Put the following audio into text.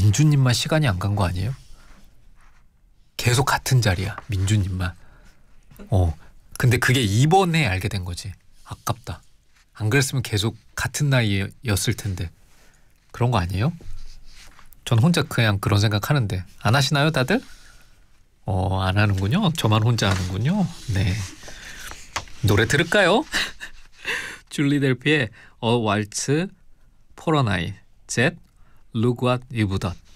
민주님만 시간이 안 간 거 아니에요? 계속 같은 자리야, 민주님만. 근데 그게 이번에 알게 된 거지. 아깝다. 안 그랬으면 계속 같은 나이였을 텐데. 그런 거 아니에요? 전 혼자 그냥 그런 생각하는데. 안 하시나요, 다들? 안 하는군요. 저만 혼자 하는군요. 네. 노래 들을까요? 줄리 델피의 A Waltz for a Night, Z, Look What You've Done.